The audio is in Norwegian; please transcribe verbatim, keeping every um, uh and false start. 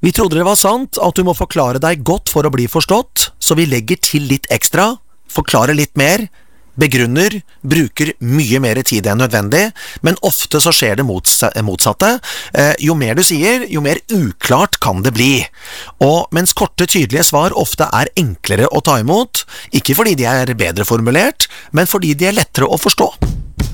Vi trodde det var sant at du må forklare deg godt for å bli forstått, så vi legger til litt ekstra, forklarer litt mer, begrunner, bruker mye mer tid enn nødvendig, men ofte så skjer det motsatte. Eh, jo mer du sier, jo mer uklart kan det bli. Og mens korte, tydelige svar ofte er enklere å ta imot, ikke fordi de er bedre formulert, men fordi de er lettere å forstå.